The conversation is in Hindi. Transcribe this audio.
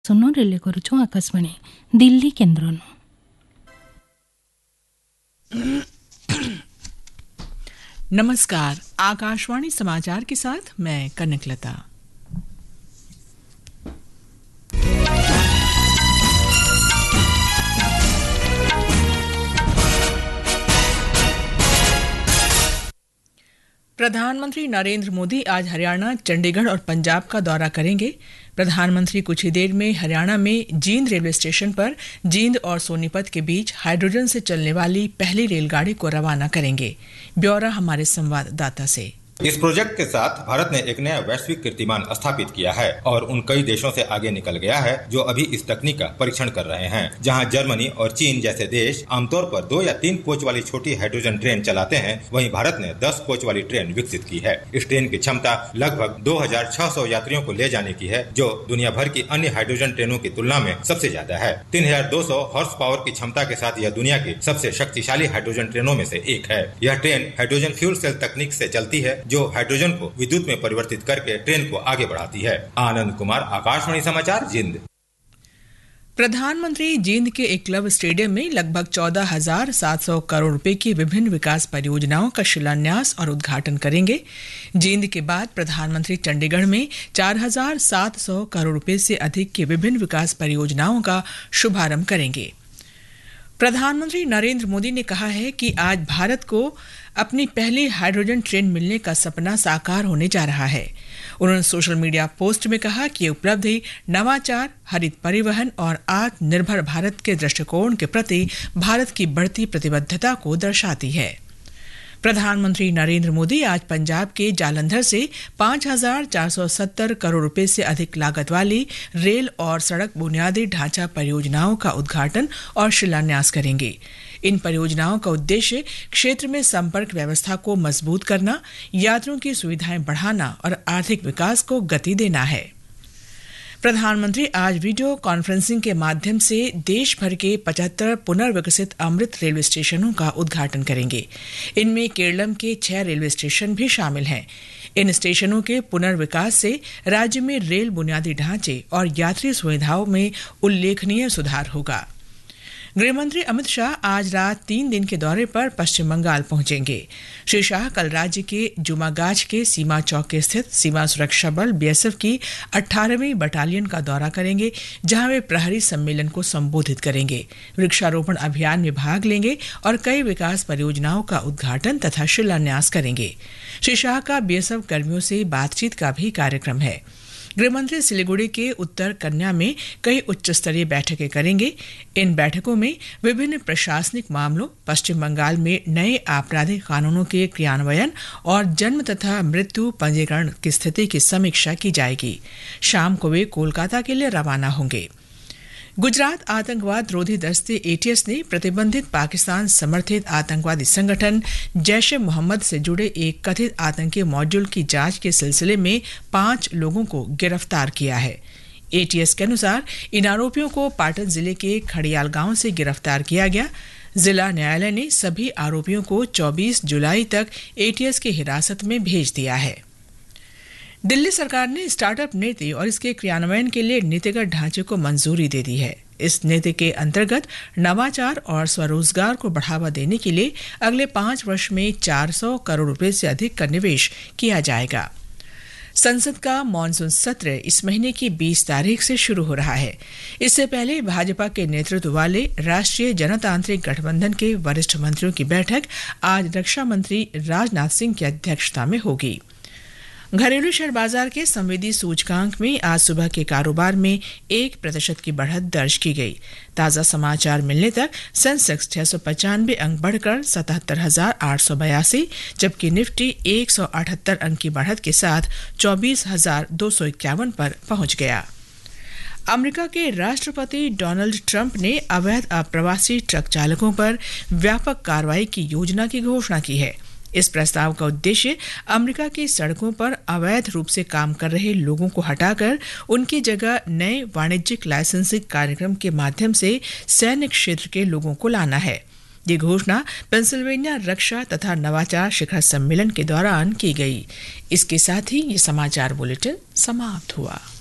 सुनोरेले करूछु आकाशवाणी दिल्ली केंद्र। नमस्कार, आकाशवाणी समाचार के साथ मैं कनकलता। प्रधानमंत्री नरेंद्र मोदी आज हरियाणा, चंडीगढ़ और पंजाब का दौरा करेंगे। प्रधानमंत्री कुछ ही देर में हरियाणा में जींद रेलवे स्टेशन पर जींद और सोनीपत के बीच हाइड्रोजन से चलने वाली पहली रेलगाड़ी को रवाना करेंगे। ब्यौरा हमारे संवाददाता से। इस प्रोजेक्ट के साथ भारत ने एक नया वैश्विक कीर्तिमान स्थापित किया है और उन कई देशों से आगे निकल गया है जो अभी इस तकनीक का परीक्षण कर रहे हैं। जहां जर्मनी और चीन जैसे देश आमतौर पर 2 या 3 कोच वाली छोटी हाइड्रोजन ट्रेन चलाते हैं, वहीं भारत ने 10 कोच वाली ट्रेन विकसित की है। इस ट्रेन की क्षमता लगभग 2600 यात्रियों को ले जाने की है, जो दुनिया भर की अन्य हाइड्रोजन ट्रेनों की तुलना में सबसे ज्यादा है। 3200 हॉर्स पावर की क्षमता के साथ यह दुनिया की सबसे शक्तिशाली हाइड्रोजन ट्रेनों में से एक है। यह ट्रेन हाइड्रोजन फ्यूल सेल तकनीक से चलती है, जो हाइड्रोजन को विद्युत में परिवर्तित करके ट्रेन को आगे बढ़ाती है। आनंद कुमार, आकाशवाणी समाचार, जींद। प्रधानमंत्री जींद के एकलव्य स्टेडियम में लगभग 14,700 करोड़ रुपए की विभिन्न विकास परियोजनाओं का शिलान्यास और उद्घाटन करेंगे। जींद के बाद प्रधानमंत्री चंडीगढ़ में 4,700 करोड़ रुपए से अधिक की विभिन्न विकास परियोजनाओं का शुभारंभ करेंगे। प्रधानमंत्री नरेंद्र मोदी ने कहा है कि आज भारत को अपनी पहली हाइड्रोजन ट्रेन मिलने का सपना साकार होने जा रहा है। उन्होंने सोशल मीडिया पोस्ट में कहा कि ये उपलब्धि नवाचार, हरित परिवहन और आत्मनिर्भर भारत के दृष्टिकोण के प्रति भारत की बढ़ती प्रतिबद्धता को दर्शाती है। प्रधानमंत्री नरेंद्र मोदी आज पंजाब के जालंधर से 5,470 करोड़ रुपए से अधिक लागत वाली रेल और सड़क बुनियादी ढांचा परियोजनाओं का उद्घाटन और शिलान्यास करेंगे। इन परियोजनाओं का उद्देश्य क्षेत्र में संपर्क व्यवस्था को मजबूत करना, यात्रियों की सुविधाएं बढ़ाना और आर्थिक विकास को गति देना है। प्रधानमंत्री आज वीडियो कॉन्फ्रेंसिंग के माध्यम से देश भर के 75 पुनर्विकसित अमृत रेलवे स्टेशनों का उद्घाटन करेंगे। इनमें केरलम के 6 रेलवे स्टेशन भी शामिल हैं। इन स्टेशनों के पुनर्विकास से राज्य में रेल बुनियादी ढांचे और यात्री सुविधाओं में उल्लेखनीय सुधार होगा। गृहमंत्री अमित शाह आज रात 3 दिन के दौरे पर पश्चिम बंगाल पहुंचेंगे। श्री शाह कल राज्य के जुमागाछ के सीमा चौक स्थित सीमा सुरक्षा बल बीएसएफ की 18वीं बटालियन का दौरा करेंगे, जहां वे प्रहरी सम्मेलन को संबोधित करेंगे, वृक्षारोपण अभियान में भाग लेंगे और कई विकास परियोजनाओं का उद्घाटन तथा शिलान्यास करेंगे। श्री शाह का बीएसएफ कर्मियों से बातचीत का भी कार्यक्रम है। गृहमंत्री सिलीगुड़ी के उत्तर कन्या में कई उच्च स्तरीय बैठकें करेंगे। इन बैठकों में विभिन्न प्रशासनिक मामलों, पश्चिम बंगाल में नए आपराधिक कानूनों के क्रियान्वयन और जन्म तथा मृत्यु पंजीकरण की स्थिति की समीक्षा की जाएगी। शाम को वे कोलकाता के लिए रवाना होंगे। गुजरात आतंकवाद रोधी दस्ते एटीएस ने प्रतिबंधित पाकिस्तान समर्थित आतंकवादी संगठन जैश ए मोहम्मद से जुड़े एक कथित आतंकी मॉड्यूल की जांच के सिलसिले में 5 लोगों को गिरफ्तार किया है। एटीएस के अनुसार इन आरोपियों को पाटन जिले के खड़ियाल गांव से गिरफ्तार किया गया। जिला न्यायालय ने सभी आरोपियों को 24 जुलाई तक एटीएस की हिरासत में भेज दिया है। दिल्ली सरकार ने स्टार्टअप नीति और इसके क्रियान्वयन के लिए नीतिगत ढांचे को मंजूरी दे दी है। इस नीति के अंतर्गत नवाचार और स्वरोजगार को बढ़ावा देने के लिए अगले 5 वर्ष में 400 करोड़ रुपए से अधिक का निवेश किया जाएगा। संसद का मॉनसून सत्र इस महीने की 20 तारीख से शुरू हो रहा है। इससे पहले भाजपा के नेतृत्व वाले राष्ट्रीय जनतांत्रिक गठबंधन के वरिष्ठ मंत्रियों की बैठक आज रक्षा मंत्री राजनाथ सिंह की अध्यक्षता में होगी। घरेलू शेयर बाजार के संवेदी सूचकांक में आज सुबह के कारोबार में 1% की बढ़त दर्ज की गई। ताजा समाचार मिलने तक सेंसेक्स 695 अंक बढ़कर 77,882, जबकि निफ्टी 178 अंक की बढ़त के साथ 24,251 पर पहुंच गया। अमेरिका के राष्ट्रपति डोनाल्ड ट्रंप ने अवैध अप्रवासी ट्रक चालकों पर व्यापक कार्रवाई की योजना की घोषणा की है। इस प्रस्ताव का उद्देश्य अमेरिका की सड़कों पर अवैध रूप से काम कर रहे लोगों को हटाकर उनकी जगह नए वाणिज्यिक लाइसेंसिंग कार्यक्रम के माध्यम से सैन्य क्षेत्र के लोगों को लाना है। ये घोषणा पेंसिल्वेनिया रक्षा तथा नवाचार शिखर सम्मेलन के दौरान की गई। इसके साथ ही ये समाचार बुलेटिन समाप्त हुआ।